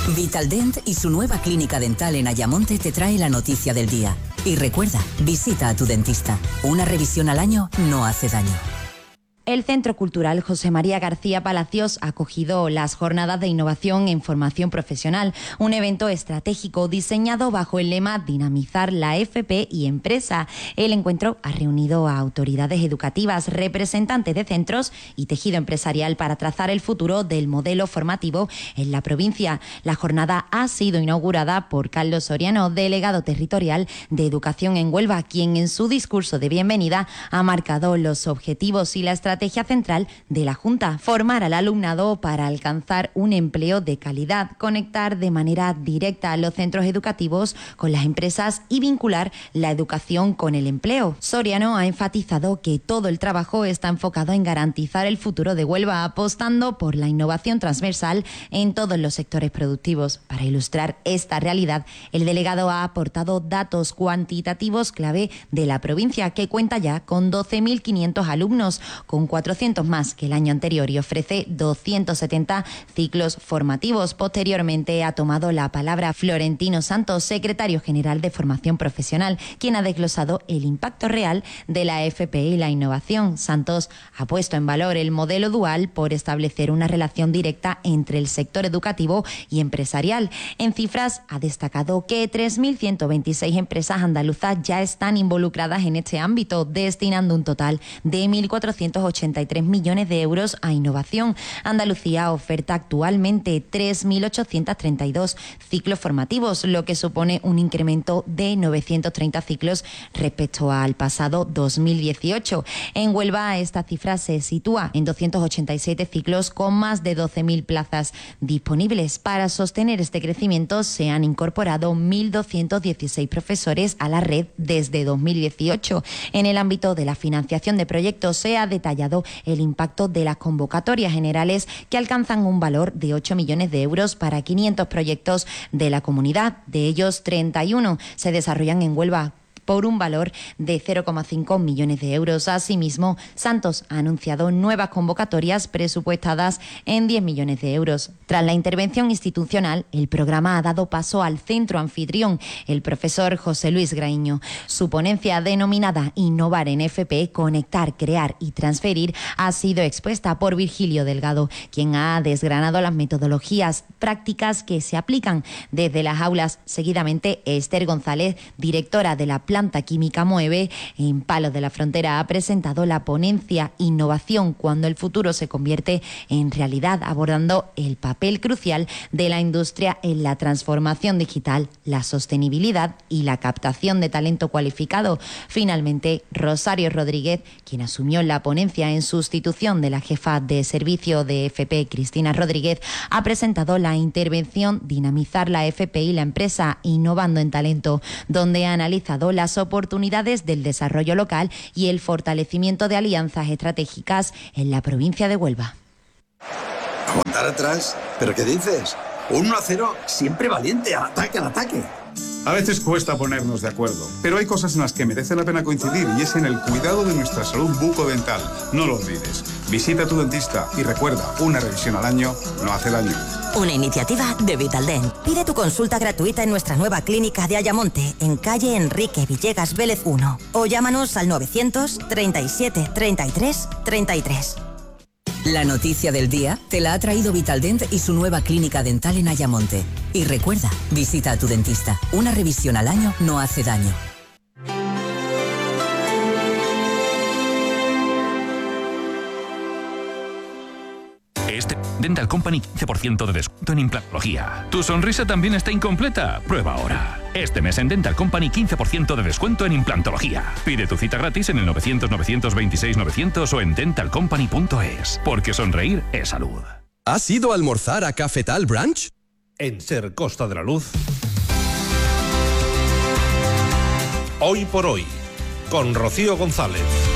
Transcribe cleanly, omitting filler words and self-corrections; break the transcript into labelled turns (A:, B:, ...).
A: Vitaldent y su nueva clínica dental en Ayamonte te trae la noticia del día. Y recuerda, visita a tu dentista. Una revisión al año no hace daño.
B: El Centro Cultural José María García Palacios ha acogido las Jornadas de Innovación en Formación Profesional, un evento estratégico diseñado bajo el lema Dinamizar la FP y Empresa. El encuentro ha reunido a autoridades educativas, representantes de centros y tejido empresarial para trazar el futuro del modelo formativo en la provincia. La jornada ha sido inaugurada por Carlos Soriano, delegado territorial de Educación en Huelva, quien en su discurso de bienvenida ha marcado los objetivos y la estrategia central de la Junta: formar al alumnado para alcanzar un empleo de calidad, conectar de manera directa a los centros educativos con las empresas y vincular la educación con el empleo. Soriano ha enfatizado que todo el trabajo está enfocado en garantizar el futuro de Huelva, apostando por la innovación transversal en todos los sectores productivos. Para ilustrar esta realidad, el delegado ha aportado datos cuantitativos clave de la provincia, que cuenta ya con 12.500 alumnos, con 400 más que el año anterior, y ofrece 270 ciclos formativos. Posteriormente ha tomado la palabra Florentino Santos, secretario general de Formación Profesional, quien ha desglosado el impacto real de la FP y la innovación. Santos ha puesto en valor el modelo dual por establecer una relación directa entre el sector educativo y empresarial. En cifras, ha destacado que 3.126 empresas andaluzas ya están involucradas en este ámbito, destinando un total de 1.483 millones de euros a innovación. Andalucía oferta actualmente 3.832 ciclos formativos, lo que supone un incremento de 930 ciclos respecto al pasado 2018. En Huelva esta cifra se sitúa en 287 ciclos con más de 12.000 plazas disponibles. Para sostener este crecimiento se han incorporado 1.216 profesores a la red desde 2018. En el ámbito de la financiación de proyectos se ha detallado el impacto de las convocatorias generales, que alcanzan un valor de 8 millones de euros para 500 proyectos de la comunidad. De ellos, 31 se desarrollan en Huelva por un valor de 0,5 millones de euros. Asimismo, Santos ha anunciado nuevas convocatorias presupuestadas en 10 millones de euros. Tras la intervención institucional, el programa ha dado paso al centro anfitrión, el profesor José Luis Graíño. Su ponencia, denominada Innovar en FP, Conectar, Crear y Transferir, ha sido expuesta por Virgilio Delgado, quien ha desgranado las metodologías prácticas que se aplican desde las aulas. Seguidamente, Esther González, directora de la Planta Química Moeve, en Palos de la Frontera, ha presentado la ponencia Innovación cuando el futuro se convierte en realidad, abordando el papel crucial de la industria en la transformación digital, la sostenibilidad y la captación de talento cualificado. Finalmente, Rosario Rodríguez, quien asumió la ponencia en sustitución de la jefa de servicio de FP, Cristina Rodríguez, ha presentado la intervención Dinamizar la FP y la Empresa, innovando en talento, donde ha analizado las oportunidades del desarrollo local y el fortalecimiento de alianzas estratégicas en la provincia de Huelva.
C: ¿Aguantar atrás? ¿Pero qué dices? 1-0, siempre valiente, al ataque, al ataque.
D: A veces cuesta ponernos de acuerdo, pero hay cosas en las que merece la pena coincidir, y es en el cuidado de nuestra salud bucodental. No lo olvides. Visita a tu dentista y recuerda, una revisión al año no hace daño.
A: Una iniciativa de Vitaldent. Pide tu consulta gratuita en nuestra nueva clínica de Ayamonte, en calle Enrique Villegas Vélez 1. O llámanos al 937 33 33. La noticia del día te la ha traído Vitaldent y su nueva clínica dental en Ayamonte. Y recuerda, visita a tu dentista. Una revisión al año no hace daño.
E: Dental Company, 15% de descuento en implantología. ¿Tu sonrisa también está incompleta? Prueba ahora. Este mes en Dental Company, 15% de descuento en implantología. Pide tu cita gratis en el 900-926-900 o en dentalcompany.es. Porque sonreír es salud.
F: ¿Has ido a almorzar a Cafetal Brunch?
G: En Ser Costa de la Luz. Hoy por hoy, con Rocío González.